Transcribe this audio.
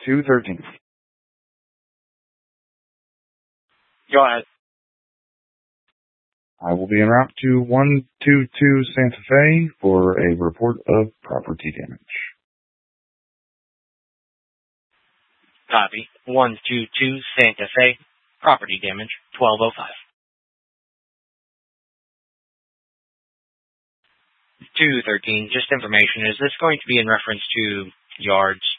213. Go ahead. I will be en route to 122 Santa Fe for a report of property damage. Copy. 122 Santa Fe. Property damage, 1205. 213, just information. Is this going to be in reference to yards,